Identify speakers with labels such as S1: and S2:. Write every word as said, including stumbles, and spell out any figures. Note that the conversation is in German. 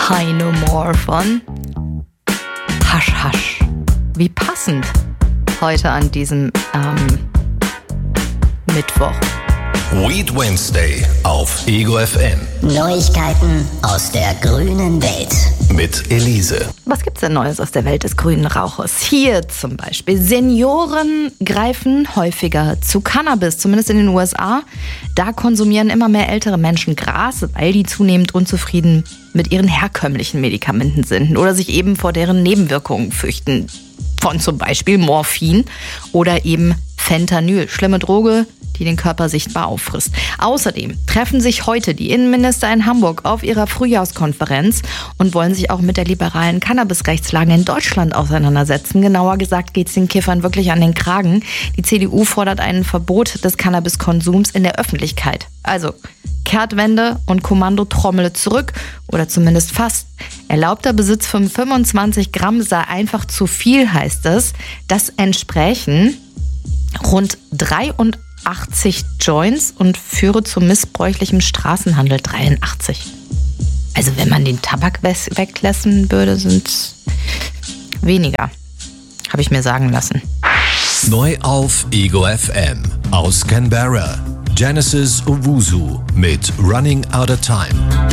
S1: High No More von Hasch Hasch. Wie passend heute an diesem ähm, Mittwoch.
S2: Weed Wednesday auf Ego F M.
S3: Neuigkeiten aus der grünen Welt.
S2: Mit Elise.
S1: Was gibt's denn Neues aus der Welt des grünen Rauches? Hier zum Beispiel. Senioren greifen häufiger zu Cannabis, zumindest in den U S A. Da konsumieren immer mehr ältere Menschen Gras, weil die zunehmend unzufrieden mit ihren herkömmlichen Medikamenten sind oder sich eben vor deren Nebenwirkungen fürchten. Von zum Beispiel Morphin oder eben Fentanyl. Schlimme Droge, die den Körper sichtbar auffrisst. Außerdem treffen sich heute die Innenminister in Hamburg auf ihrer Frühjahrskonferenz und wollen sich auch mit der liberalen Cannabisrechtslage in Deutschland auseinandersetzen. Genauer gesagt geht es den Kiffern wirklich an den Kragen. Die C D U fordert ein Verbot des Cannabiskonsums in der Öffentlichkeit. Also Kehrtwende und Kommandotrommel zurück oder zumindest fast. Erlaubter Besitz von fünfundzwanzig Gramm sei einfach zu viel, heißt es. Das entsprechen rund dreiundachtzig Joints und führe zu missbräuchlichem Straßenhandel. dreiundachtzig. Also wenn man den Tabak weglassen würde, sind es weniger. Habe ich mir sagen lassen.
S2: Neu auf Ego F M aus Canberra. Genesis Owusu mit Running Out of Time.